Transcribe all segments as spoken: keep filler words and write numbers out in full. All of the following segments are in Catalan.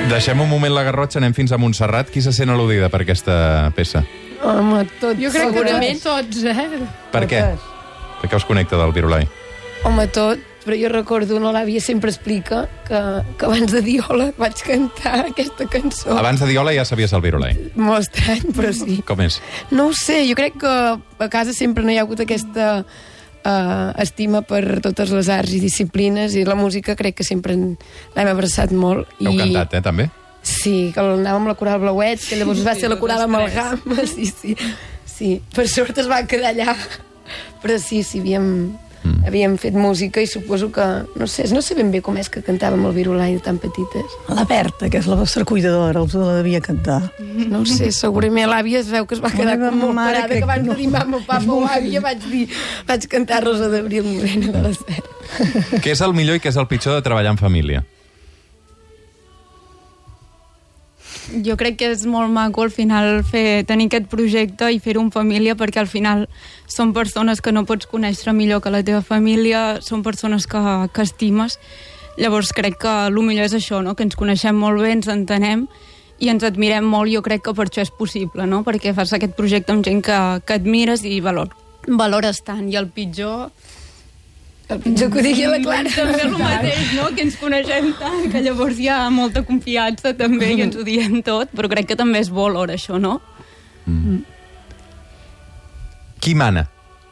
Deixem un moment la Garrotxa, anem fins a Montserrat. Qui se sent al·ludida per aquesta peça? Home, tots. Jo crec segurament. que tots, eh? Per què? Per què us connecta del Virolai? Home, tot. Però jo recordo, no, l'àvia sempre explica que, que abans de Diola vaig cantar aquesta cançó. Abans de Diola ja sabies el Virolai. Molt estrany, però sí. Com és? No ho sé, jo crec que a casa sempre no hi ha hagut aquesta uh, estima per totes les arts i disciplines, i la música crec que sempre l'hem abraçat molt. Heu i... cantat, eh, també? Sí, que anàvem a la coral Blauets, que llavors va ser la coral Amalgama, sí, sí. Sí, per sort es va quedar allà. Però sí, sí, havíem... Mm. havíem fet música i suposo que, no sé, no sé ben bé com és que cantàvem el Virolai de tan petites. La Berta, que és la vostra cuidadora, els la devia cantar. No ho sé, segurament l'àvia es veu que es va quedar com molt parada, que abans de dir mama, papa o àvia vaig dir, vaig cantar Rosa d'Abril Morena de la Serra. Què és el millor i què és el pitjor de treballar en família? Jo crec que és molt maco al final fer, tenir aquest projecte i fer-ho en família, perquè al final són persones que no pots conèixer millor que la teva família, són persones que, que estimes. Llavors crec que el millor és això, no? Que ens coneixem molt bé, ens entenem i ens admirem molt. Jo crec que per això és possible, no? Perquè fas aquest projecte amb gent que, que admires i valor, valores tant. I el pitjor... El pitjor que ho digui la Clara. També el mateix, no? Que ens coneixem tant, que llavors hi ha molta confiança també i ens ho diem tot, però crec que també és bo alhora això, no? Mm. Qui mana?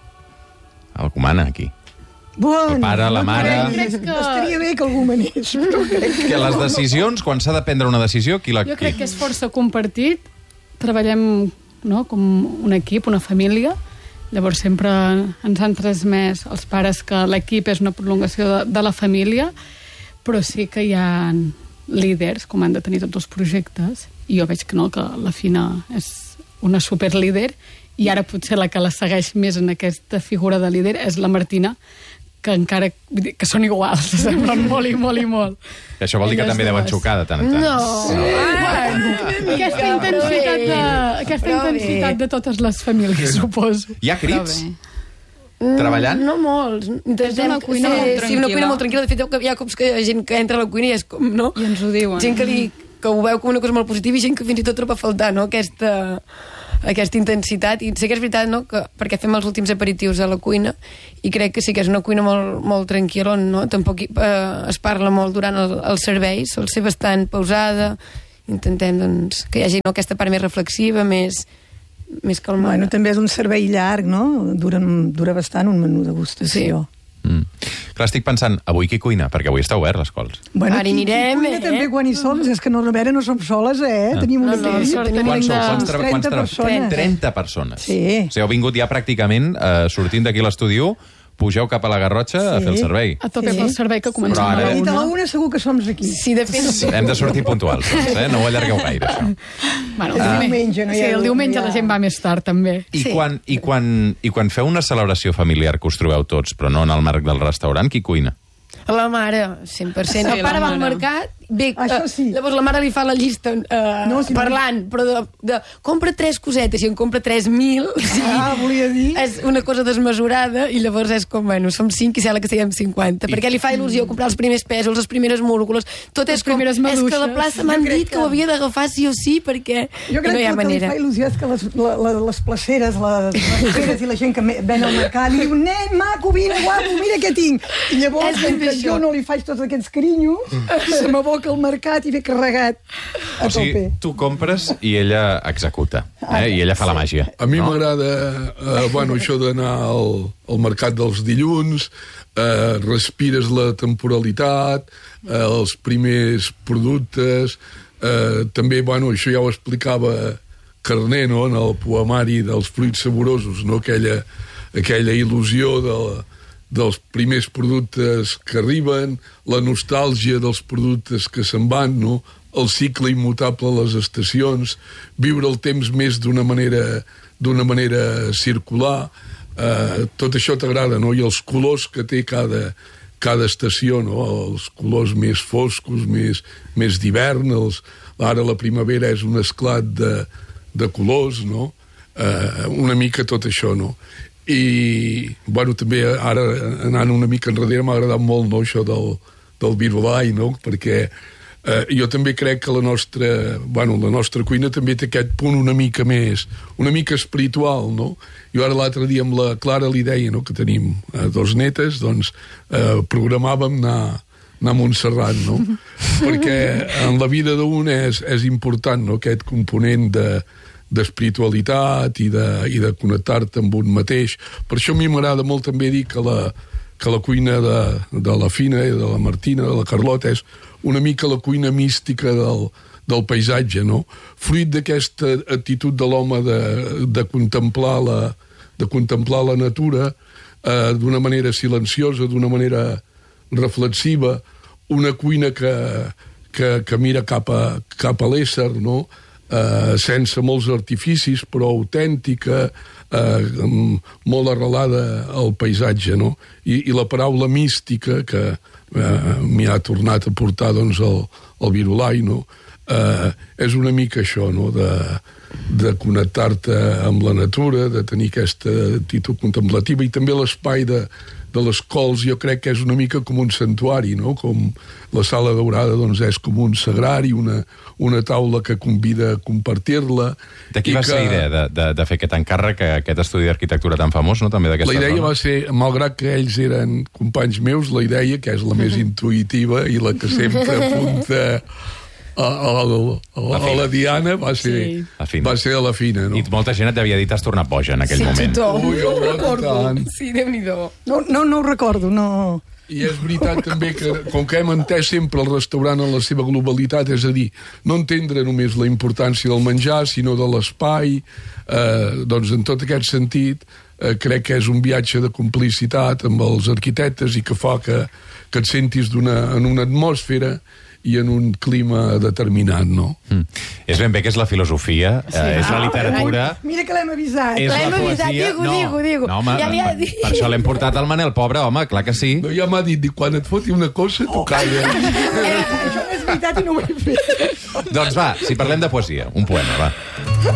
Algú mana aquí. Bueno, el pare, la mare... Que... Estaria bé que algú manés, però crec que... Que les decisions, quan s'ha de prendre una decisió, qui la... Jo crec que és força compartit. Treballem, no, com un equip, una família. Llavors sempre ens han transmès els pares que l'equip és una prolongació de, de la família, però sí que hi ha líders, com han de tenir tots els projectes, i jo veig que no, que la Fina és una superlíder, i ara potser la que la segueix més en aquesta figura de líder és la Martina, que encara que són iguals, semblen molt i molt i molt. I això vol dir que també deuen xocar de tant en tant. No! no. Ah, aquesta intensitat, de, aquesta intensitat de totes les famílies, suposo. Hi ha crits? Treballant? No molts. És una cuina molt tranquil·la. Sí, una cuina molt tranquil·la. De fet, hi ha cops que hi ha gent que entra a la cuina i és com, no? I ens ho diuen. Gent que, li, que ho veu com una cosa molt positiva i gent que fins i tot troba a faltar, no? Aquesta... aquesta intensitat, i sé que és veritat, no? Que, perquè fem els últims aperitius a la cuina i crec que sí que és una cuina molt, molt tranquil·la, on no? Tampoc eh, es parla molt durant el, el servei, sol ser bastant pausada, intentem doncs, que hi hagi no, aquesta part més reflexiva, més, més calmada. Bueno, també és un servei llarg, no? Dura, dura bastant un menú degustació. Sí. Mm. Clar, estic pensant, avui qui cuina? Perquè avui està obert les cols. Bueno, ara hi anirem, qui cuina eh? també quan hi som, és que no, a veure, no som soles, eh? Ah. Tenim una No, no, equip, sort, tenim Quants sou? una- Quants tra- quants trenta tra- persones. trenta persones. Sí. O sigui, heu vingut ja pràcticament, eh, sortint d'aquí l'estudi u, pugeu cap a la Garrotxa a Sí. fer el servei. A tope Sí. pel servei que comencem Però a ara- la I de la una. una segur que som aquí. Sí, de fet... Hem de sortir puntuals, doncs, eh? No ho allargueu gaire, això. Bueno, És el diumenge, no hi sí, ha- el diumenge no hi ha- la gent va més tard, també. I, Sí. quan, i, quan, I quan feu una celebració familiar que us trobeu tots, però no en el marc del restaurant, qui cuina? A la mare, cent per cent. Sí, El pare la va al mare. mercat, bé, Això eh, sí. llavors la mare li fa la llista eh, No, si no- parlant, però de, de compra tres cosetes i en compra tres mil, o sigui, Ah, volia dir... és una cosa desmesurada i llavors és com, bueno, som cinc i sembla que siguem cinquanta, I- perquè li fa il·lusió comprar els primers pèsols, les primeres múrcules, tot és Les com, primeres és que a la maduixes. plaça m'han Jo crec dit que que- ho havia d'agafar sí o sí, perquè Jo crec no hi ha que el que li manera. fa il·lusió és que les, la, la, les placeres, les placeres i la gent que me- ven al mercat li diu, nen, maco, vine, guapo, mira què tinc. I llavors, És ben com que això. jo no li faig tots aquests carinyos, se m'aboca al mercat i ve carregat a O sigui, tope. tu compres i ella executa, eh? I ella fa la màgia. A mi no? m'agrada, eh, bueno, això d'anar al, al mercat dels dilluns, eh, respires la temporalitat, eh, els primers productes, eh, també, bueno, això ja ho explicava Carner, no?, en el poemari dels fruits saborosos, no?, aquella, aquella il·lusió de la, dels primers productes que arriben, la nostàlgia dels productes que se'n van, no?, el cicle immutable a les estacions, viure el temps més d'una manera, d'una manera circular, eh, tot això t'agrada, no?, i els colors que té cada, cada estació, no?, els colors més foscos, més, més d'hivern, els, ara la primavera és un esclat de, de colors, no?, eh, una mica tot això, no?, i, bueno, també ara, anant una mica enrere, m'ha agradat molt, no?, això del, del Virolai, no?, perquè Uh, jo també crec que la nostra, bueno, la nostra cuina també té aquest punt una mica més, una mica espiritual, no? Jo ara l'altre dia amb la Clara li deia, no?, que tenim uh, dos netes, doncs uh, programàvem anar, anar a Montserrat, no? Perquè en la vida d'un és, és important, no?, aquest component de d'espiritualitat i de, i de connectar-te amb un mateix. Per això a mi m'agrada molt també dir que la, que la cuina de, de la Fina i de la Martina, de la Carlota, és una mica la cuina mística del, del paisatge, no? Fruit d'aquesta actitud de l'home de, de, contemplar la, de contemplar la natura eh, d'una manera silenciosa, d'una manera reflexiva, una cuina que, que, que mira cap a, cap a l'ésser, no? Uh, sense molts artificis, però autèntica, uh, molt arrelada al paisatge, no? I, i la paraula mística, que uh, m'hi ha tornat a portar doncs, el, el Virolai, no? Uh, és una mica això, no?, de, de connectar-te amb la natura, de tenir aquesta actitud contemplativa, i també l'espai de, de les cols jo crec que és una mica com un santuari, no? Com la Sala Daurada doncs, és com un sagrari, una, una taula que convida a compartir-la. D'aquí va que... ser idea de, de, de fer aquest encàrrec, aquest estudi d'arquitectura tan famós, no?, també d'aquesta zona. La idea zona. va ser, malgrat que ells eren companys meus, la idea, que és la més intuïtiva i la que sempre apunta a, a, a, a, a la Diana, va ser, sí. va ser a la Fina, no? I molta gent et devia dir t'has tornat boja en aquell sí, moment. Tothom. Ui, jo ho recordo. Sí, Déu-n'hi-do. No, no, no ho recordo, no... I és veritat també que, com que hem entès sempre el restaurant en la seva globalitat, és a dir, no entendre només la importància del menjar, sinó de l'espai, eh, doncs en tot aquest sentit, eh, crec que és un viatge de complicitat amb els arquitectes i que fa que, que et sentis una, en una atmosfera i en un clima determinat, no? Mm. És ben bé que és la filosofia, sí. eh, és la literatura... Ai, mira que l'hem avisat. És l'hem la avisat, poesia... digo, no, digo, digo. No, home, ja li ha per, dit. per això l'hem portat al Manel, pobre home, clar que sí. No, ja m'ha dit, quan et foti una cosa, tu calla. Eh, això no és veritat i no ho he fet. Doncs va, si parlem de poesia, un poema, va.